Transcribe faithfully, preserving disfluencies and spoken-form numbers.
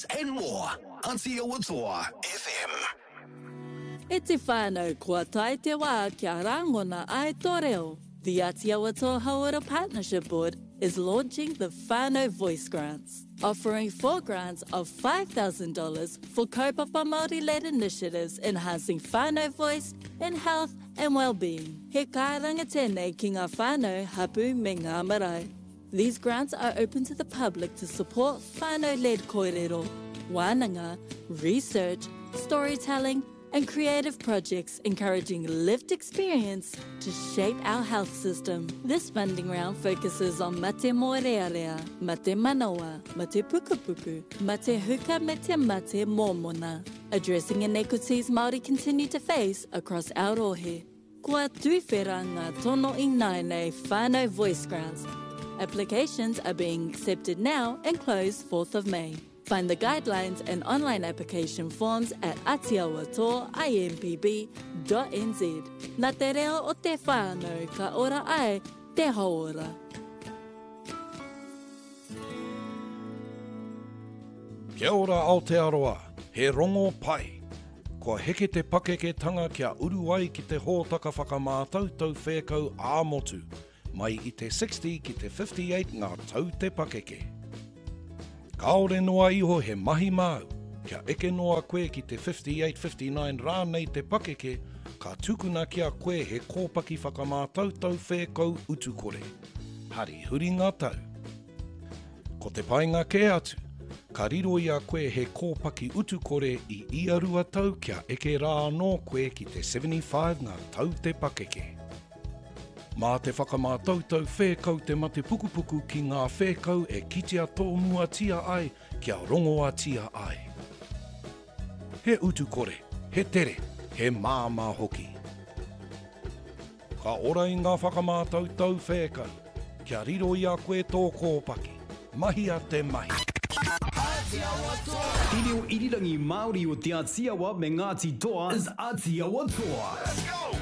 this and more. Aotearoa Toa F M. E te whānau kua tai te wā kia rangona ai tō reo. The Aotearoa Toa Hauora Partnership Board is launching the Whānau Voice Grants, offering four grants of five thousand dollars for kaupapa Māori-led initiatives enhancing whānau voice in health and well-being. He kāranga tēnei ki ngā whānau hapu me ngā marae. These grants are open to the public to support whānau-led kōrero, wānanga, research, storytelling, and creative projects encouraging lived experience to shape our health system. This funding round focuses on mate moerearea, mate manawa, mate pukupuku, mate huka me te mate mōmona, addressing inequities Māori continue to face across our rohe. Kua tuiwhera ngā tono i nai nei whānau voice grants. Applications are being accepted now and close fourth of May. Find the guidelines and online application forms at aotearoa I M P B dot N Z. Nā te reo o te whānau ka ora ai te hauora. Kia ora Aotearoa, he rongo pai. Kua heke te pakeketanga kia uru ai ki te hōtaka whakamātautau whēkau āmotu, mai i te sixty ki te fifty-eight ngā tau te pakeke. Kaore noa iho he mahi māu, kia eke noa koe ki te fifty-eight fifty-nine rānei te pakeke, ka tukuna kia koe he kōpaki whakamātautau whēkau utukore. Hari huri ngā tau. Ko te painga ke atu, ka riro ia koe he kōpaki utukore i iarua tau kia eke rā no koe ki te seventy-five ngā tau te pakeke. Mā te whakamātautau whēkau te mate pukupuku ki ngā whēkau e kitea tō mua tia ai kia rongoa tia ai. He utukore, he tere, he māmā hoki. Ka ora i ngā whakamātautau whēkau, kia riro ia koe tō kōpaki, mahi a te mahi. Iri o irirangi Māori o te Aotearoa me Ngāti Toa is Aotearoa Toa. Let's go!